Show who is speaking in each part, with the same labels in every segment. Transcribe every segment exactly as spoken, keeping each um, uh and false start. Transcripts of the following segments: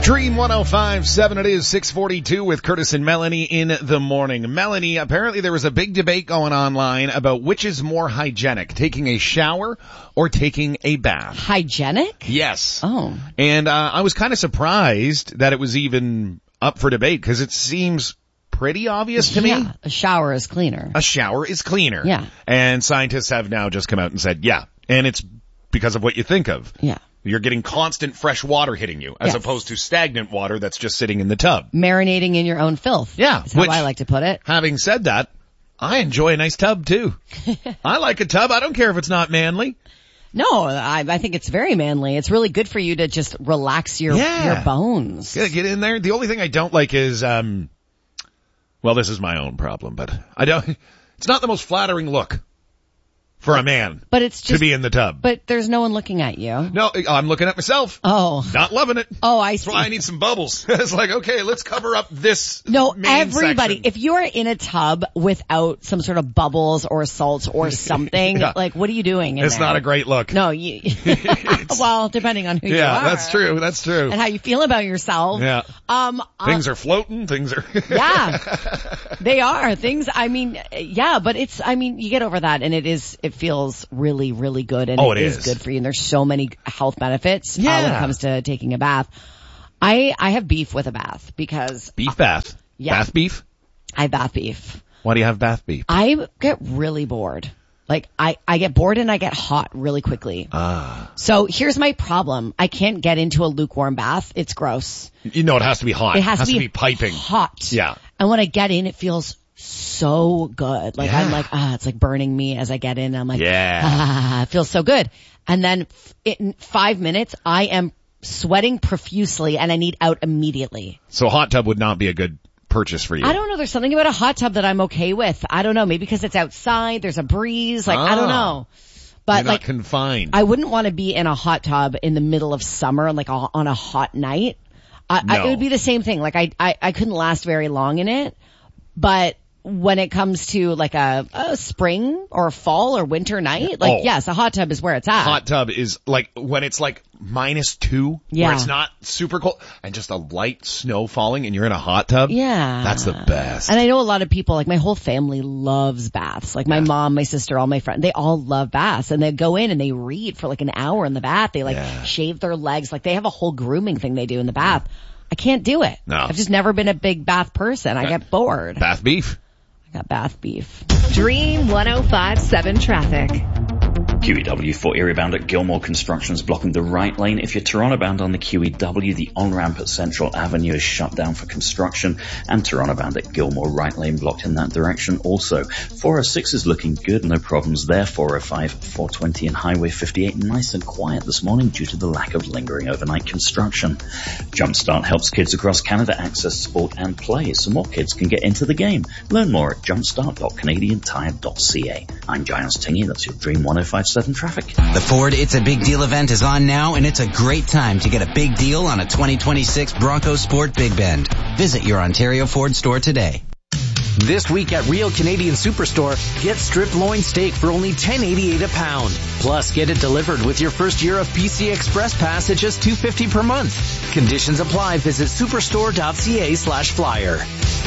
Speaker 1: Dream one oh five point seven, it is six forty-two with Curtis and Melanie in the morning. Melanie, apparently there was a big debate going online about which is more hygienic, taking a shower or taking a bath.
Speaker 2: Hygienic?
Speaker 1: Yes.
Speaker 2: Oh.
Speaker 1: And uh, I was kind of surprised that it was even up for debate because it seems pretty obvious to
Speaker 2: yeah,
Speaker 1: me.
Speaker 2: A shower is cleaner.
Speaker 1: A shower is cleaner.
Speaker 2: Yeah.
Speaker 1: And scientists have now just come out and said, yeah. And it's because of what you think of.
Speaker 2: Yeah.
Speaker 1: You're getting constant fresh water hitting you, as
Speaker 2: yes.
Speaker 1: opposed to stagnant water that's just sitting in the tub.
Speaker 2: Marinating in your own filth.
Speaker 1: Yeah.
Speaker 2: Is how
Speaker 1: which,
Speaker 2: I like to put it.
Speaker 1: Having said that, I enjoy a nice tub too. I like a tub. I don't care if it's not manly.
Speaker 2: No, I, I think it's very manly. It's really good for you to just relax your,
Speaker 1: yeah.
Speaker 2: your bones.
Speaker 1: Get, get in there. The only thing I don't like is, um, well, this is my own problem, but I don't, it's not the most flattering look for a man
Speaker 2: but it's just,
Speaker 1: to be in the tub.
Speaker 2: But there's no one looking at you.
Speaker 1: No, I'm looking at myself.
Speaker 2: Oh.
Speaker 1: Not loving it.
Speaker 2: Oh, I see.
Speaker 1: That's why I need some bubbles. It's like, okay, let's cover up this
Speaker 2: No,
Speaker 1: main
Speaker 2: everybody,
Speaker 1: section.
Speaker 2: if you're in a tub without some sort of bubbles or salts or something,
Speaker 1: yeah.
Speaker 2: like, what are you doing in
Speaker 1: It's
Speaker 2: there?
Speaker 1: not a great look.
Speaker 2: No, you, well, depending on who you are.
Speaker 1: Yeah, that's true. That's true.
Speaker 2: And how you feel about yourself.
Speaker 1: Yeah.
Speaker 2: Um,
Speaker 1: Things
Speaker 2: uh,
Speaker 1: are floating. Things are.
Speaker 2: yeah. They are. Things, I mean, yeah, but it's, I mean, you get over that and it is, it feels really, really good and
Speaker 1: oh,
Speaker 2: it,
Speaker 1: it
Speaker 2: is.
Speaker 1: is
Speaker 2: good for you and there's so many health benefits
Speaker 1: yeah.
Speaker 2: uh, when it comes to taking a bath. I, I have beef with a bath because.
Speaker 1: Beef bath.
Speaker 2: Yeah.
Speaker 1: Bath beef?
Speaker 2: I have bath beef.
Speaker 1: Why do you have bath beef?
Speaker 2: I get really bored. Like, I, I get bored and I get hot really quickly.
Speaker 1: Ah.
Speaker 2: So here's my problem. I can't get into a lukewarm bath. It's gross.
Speaker 1: You know it has to be hot.
Speaker 2: It has,
Speaker 1: it has
Speaker 2: to,
Speaker 1: to
Speaker 2: be,
Speaker 1: be piping.
Speaker 2: hot.
Speaker 1: Yeah.
Speaker 2: And when I get in, it feels so good. Like,
Speaker 1: yeah.
Speaker 2: I'm like, ah, it's like burning me as I get in. I'm like,
Speaker 1: yeah.
Speaker 2: ah, it feels so good. And then f- in five minutes, I am sweating profusely and I need out immediately.
Speaker 1: So a hot tub would not be a good purchase for you.
Speaker 2: I don't know. There's something about a hot tub that I'm okay with. I don't know. Maybe because it's outside. There's a breeze. Like,
Speaker 1: ah.
Speaker 2: I don't know. But
Speaker 1: You're not
Speaker 2: like,
Speaker 1: confined.
Speaker 2: I wouldn't want to be in a hot tub in the middle of summer, like on a hot night. I,
Speaker 1: no.
Speaker 2: I, it would be the same thing. Like I, I, I couldn't last very long in it. But when it comes to like a, a spring or a fall or winter night, like
Speaker 1: oh.
Speaker 2: yes, a hot tub is where it's at.
Speaker 1: Hot tub is like when it's like minus two,
Speaker 2: yeah.
Speaker 1: where it's not super cold, and just a light snow falling and you're in a hot tub.
Speaker 2: Yeah.
Speaker 1: That's the best.
Speaker 2: And I know a lot of people, like my whole family loves baths. Like my
Speaker 1: yeah.
Speaker 2: mom, my sister, all my friends, they all love baths. And they go in and they read for like an hour in the bath. They like
Speaker 1: yeah.
Speaker 2: shave their legs. Like they have a whole grooming thing they do in the bath. I can't do it.
Speaker 1: No.
Speaker 2: I've just never been a big bath person. I get bored.
Speaker 1: Bath beef.
Speaker 2: I got bath beef.
Speaker 3: Dream one oh five point seven traffic.
Speaker 4: Q E W for area bound at Gilmore Construction's blocking the right lane. If you're Toronto bound on the Q E W, the on-ramp at Central Avenue is shut down for construction, and Toronto bound at Gilmore right lane blocked in that direction also. four oh six is looking good, no problems there. four oh five, four twenty and Highway fifty-eight nice and quiet this morning due to the lack of lingering overnight construction. Jumpstart helps kids across Canada access sport and play so more kids can get into the game. Learn more at jumpstart dot canadian tire dot c a. I'm Giles Tingy, that's your Dream one oh five point seven traffic.
Speaker 5: The Ford It's a Big Deal event is on now, and it's a great time to get a big deal on a twenty twenty-six Bronco Sport Big Bend. Visit your Ontario Ford store today.
Speaker 6: This week at Real Canadian Superstore, get strip loin steak for only ten eighty-eight a pound. Plus, get it delivered with your first year of P C Express Pass at just two fifty per month. Conditions apply. Visit superstore dot c a slash flyer.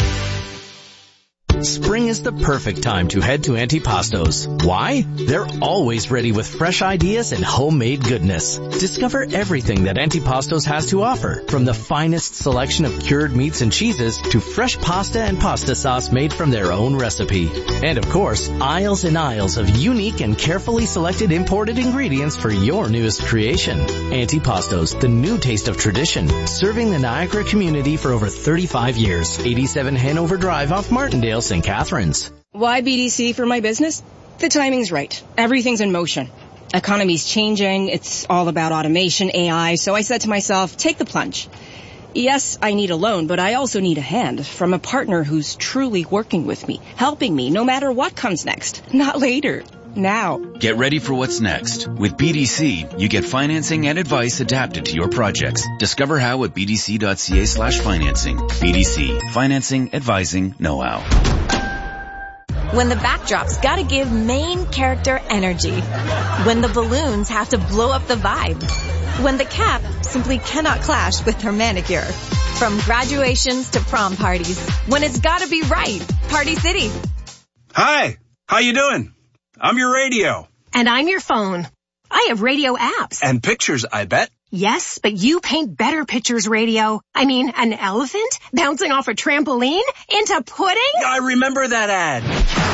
Speaker 6: Spring is the perfect time to head to Antipastos. Why? They're always ready with fresh ideas and homemade goodness. Discover everything that Antipastos has to offer, from the finest selection of cured meats and cheeses to fresh pasta and pasta sauce made from their own recipe. And of course, aisles and aisles of unique and carefully selected imported ingredients for your newest creation. Antipastos, the new taste of tradition, serving the Niagara community for over thirty-five years. eighty-seven Hanover Drive off Martindale, Saint Catharines.
Speaker 7: Why B D C for my business? The timing's right. Everything's in motion. Economy's changing. It's all about automation, A I. So I said to myself, take the plunge. Yes, I need a loan, but I also need a hand from a partner who's truly working with me, helping me no matter what comes next. Not later. Now.
Speaker 8: Get ready for what's next. With B D C, you get financing and advice adapted to your projects. Discover how at b d c dot c a slash financing. B D C. Financing, advising, know-how.
Speaker 9: When the backdrop's gotta give main character energy. When the balloons have to blow up the vibe. when the cap simply cannot clash with her manicure. From graduations to prom parties, when it's gotta be right, Party City.
Speaker 10: Hi, how you doing? I'm your radio.
Speaker 11: And I'm your phone. I have radio apps.
Speaker 10: And pictures, I bet.
Speaker 11: Yes, but you paint better pictures, radio. I mean, an elephant bouncing off a trampoline into pudding?
Speaker 10: I remember that ad.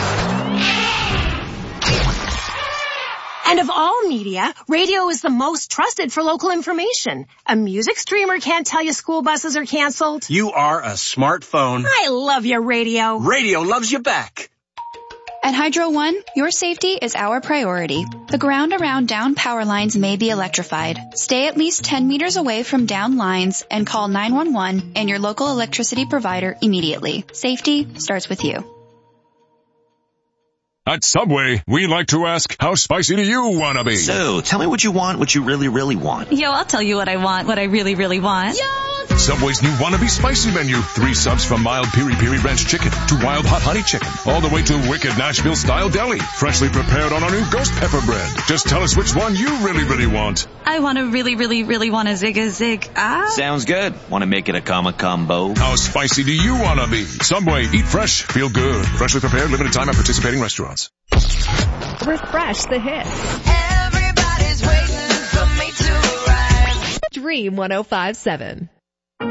Speaker 11: And of all media, radio is the most trusted for local information. A music streamer can't tell you school buses are canceled.
Speaker 10: You are a smartphone.
Speaker 11: I love you, radio.
Speaker 10: Radio loves you back.
Speaker 12: At Hydro One, your safety is our priority. The ground around down power lines may be electrified. Stay at least ten meters away from down lines and call nine one one and your local electricity provider immediately. Safety starts with you.
Speaker 13: At Subway, we like to ask, how spicy do you want to be?
Speaker 14: So, tell me what you want, what you really, really want.
Speaker 15: Yo, I'll tell you what I want, what I really, really want.
Speaker 13: Yo! Subway's new Wannabe Spicy menu. Three subs from mild piri piri ranch chicken to wild hot honey chicken. All the way to wicked Nashville style deli. Freshly prepared on our new ghost pepper bread. Just tell us which one you really, really want.
Speaker 15: I want to really, really, really want a zig a zig. Ah.
Speaker 14: Sounds good. Want to make it a comma combo?
Speaker 13: How spicy do you want to be? Subway, eat fresh, feel good. Freshly prepared, limited time at participating restaurants.
Speaker 3: Refresh the hits.
Speaker 16: Everybody's waiting for me to arrive.
Speaker 3: Dream one oh five point seven.